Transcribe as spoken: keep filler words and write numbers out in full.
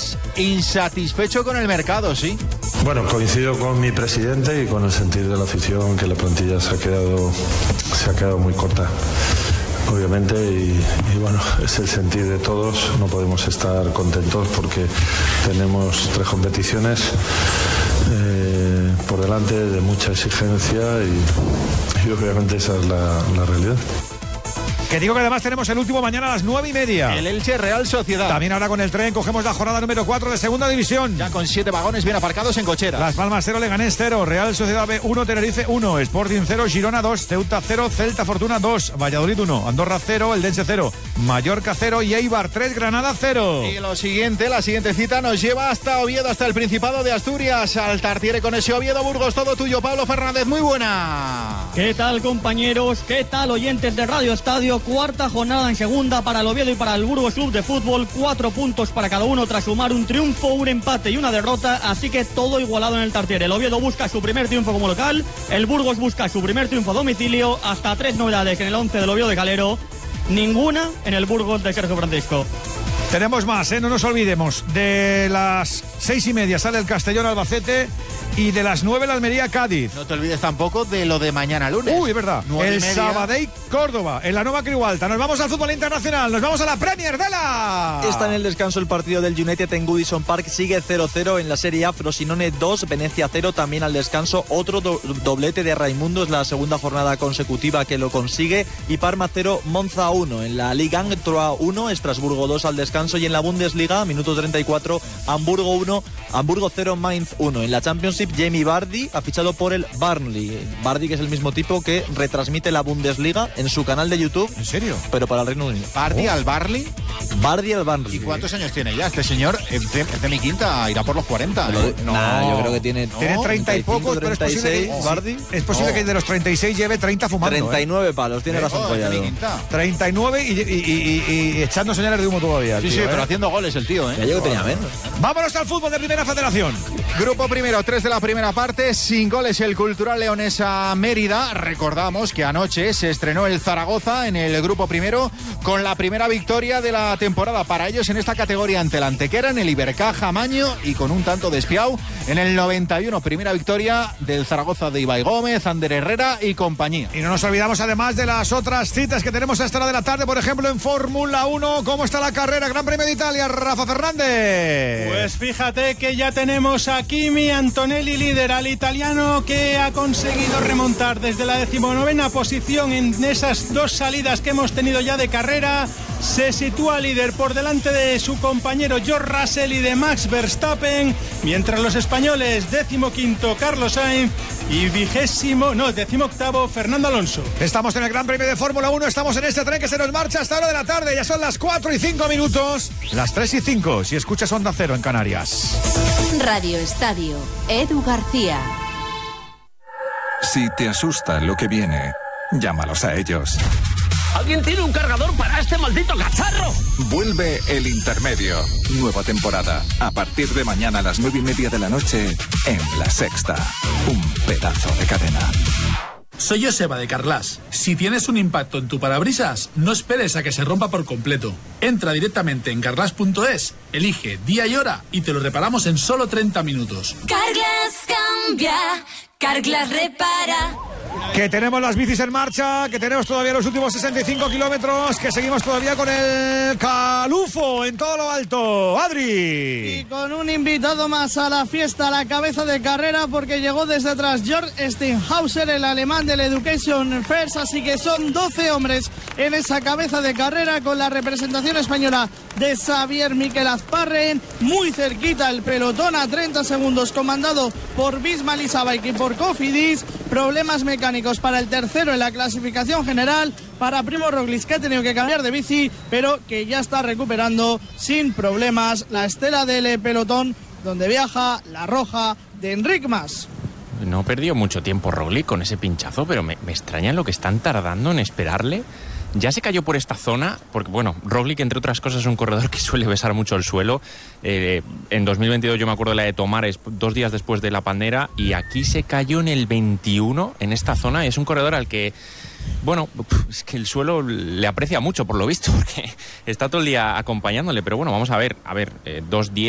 estás insatisfecho con el mercado, ¿sí? Bueno, coincido con mi presidente y con el sentir de la afición, que la plantilla se ha quedado, se ha quedado muy corta, obviamente, y, y bueno, es el sentir de todos. No podemos estar contentos porque tenemos tres competiciones eh, por delante de mucha exigencia y, y obviamente esa es la, la realidad. Que digo que además tenemos el último mañana a las nueve y media. El Elche Real Sociedad. También ahora con el tren cogemos la jornada número cuatro de Segunda División. Ya con siete vagones bien aparcados en cocheras. Las Palmas cero, Leganés cero, Real Sociedad B uno, Tenerife uno, Sporting cero, Girona dos, Ceuta cero, Celta Fortuna dos, Valladolid uno, Andorra cero, Eldense cero, Mallorca cero y Eibar tres, Granada cero. Y lo siguiente, la siguiente cita nos lleva hasta Oviedo, hasta el Principado de Asturias. Al Tartiere con ese Oviedo Burgos, todo tuyo, Pablo Fernández, muy buena. ¿Qué tal, compañeros? ¿Qué tal, oyentes de Radio Estadio? Cuarta jornada en segunda para el Oviedo y para el Burgos Club de Fútbol, cuatro puntos para cada uno tras sumar un triunfo, un empate y una derrota, así que todo igualado en el Tartiere. El Oviedo busca su primer triunfo como local, el Burgos busca su primer triunfo a domicilio, hasta tres novedades en el once del Oviedo de Calero, ninguna en el Burgos de Sergio Francisco. Tenemos más, ¿eh? No nos olvidemos. De las seis y media sale el Castellón Albacete y de las nueve la Almería Cádiz. No te olvides tampoco de lo de mañana lunes. Uy, es verdad. El Sabadell Córdoba, en la Nueva Criualta. Nos vamos al fútbol internacional, nos vamos a la Premier de la... Está en el descanso el partido del United en Goodison Park, sigue cero cero en la Serie A, Frosinone dos, Venecia cero, también al descanso otro do- doblete de Raimundo, es la segunda jornada consecutiva que lo consigue, y Parma cero, Monza uno, en la Liga Troyes uno, Estrasburgo dos al descanso, y en la Bundesliga, minuto treinta y cuatro, Hamburgo uno, Hamburgo cero, Mainz uno. En la Championship, Jamie Vardy ha fichado por el Burnley. Vardy, que es el mismo tipo que retransmite la Bundesliga en su canal de YouTube. ¿En serio? Pero para el Reino Unido. ¿Vardy oh. al Barley? Vardy al Burnley. ¿Y cuántos años tiene ya este señor? Es de, es de mi quinta, irá por los cuarenta. ¿eh? No, nah, yo creo que tiene... No, tiene treinta y pocos, pero es posible que, oh. Vardy. Es posible oh. que de los treinta y seis lleve treinta fumando. treinta y nueve ¿eh? palos, tiene eh, razón, oh, Collado. treinta y nueve y, y, y, y, y echando señales de humo todavía. Sí, tío, sí, ¿eh? pero haciendo goles el tío, ¿eh? Ya yo tenía menos. Vámonos al fútbol de Primera Federación. Grupo primero, tres de la primera parte, sin goles el Cultural Leonesa Mérida. Recordamos que anoche se estrenó el Zaragoza en el grupo primero con la primera victoria de la temporada para ellos en esta categoría ante el Antequera, en el Ibercaja Maño, y con un tanto de Espiau en el noventa y uno. Primera victoria del Zaragoza de Ibai Gómez, Ander Herrera y compañía. Y no nos olvidamos además de las otras citas que tenemos a esta hora de la tarde, por ejemplo en Fórmula uno. ¿Cómo está la carrera? Gran Premio de Italia, Rafa Fernández. Pues fíjate que ya tenemos a Kimi Antonelli líder, al italiano que ha conseguido remontar desde la decimonovena posición en esas dos salidas que hemos tenido ya de carrera. Se sitúa líder por delante de su compañero George Russell y de Max Verstappen, mientras los españoles décimo quinto Carlos Sainz y vigésimo, no, décimo octavo Fernando Alonso. Estamos en el Gran Premio de Fórmula uno, estamos en este tren que se nos marcha hasta la hora de la tarde, ya son las cuatro y cinco minutos, las tres y cinco, si escuchas Onda Cero en Canarias. Radio Estadio, Edu García. Si te asusta lo que viene, llámalos a ellos. ¿Alguien tiene un cargador para este maldito cacharro? Vuelve El Intermedio. Nueva temporada. A partir de mañana a las nueve y media de la noche en La Sexta. Un pedazo de cadena. Soy Joseba de Carglass. Si tienes un impacto en tu parabrisas, no esperes a que se rompa por completo. Entra directamente en carglass punto es, elige día y hora y te lo reparamos en solo treinta minutos. Carglass cambia, Carglass repara. Que tenemos las bicis en marcha, que tenemos todavía los últimos sesenta y cinco kilómetros, que seguimos todavía con el Calufo en todo lo alto. Adri. Y con un invitado más a la fiesta, a la cabeza de carrera, porque llegó desde atrás Georg Steinhauser, el alemán del Education First, así que son doce hombres en esa cabeza de carrera con la representación española de Xavier Miquel Azparren, muy cerquita el pelotón a treinta segundos, comandado por Bisma Lisabike y por Cofidis. Problemas mecánicos para el tercero en la clasificación general, para Primo Roglic, que ha tenido que cambiar de bici, pero que ya está recuperando sin problemas la estela del pelotón, donde viaja la roja de Enric Mas. No perdió mucho tiempo Roglic con ese pinchazo, pero me, me extraña lo que están tardando en esperarle. Ya se cayó por esta zona, porque bueno, Roglic, entre otras cosas, es un corredor que suele besar mucho el suelo. Eh, en dos mil veintidós yo me acuerdo de la de Tomares, dos días después de la pandera, y aquí se cayó en el veintiuno, en esta zona. Es un corredor al que, bueno, es que el suelo le aprecia mucho, por lo visto, porque está todo el día acompañándole. Pero bueno, vamos a ver, a ver, eh, dos diez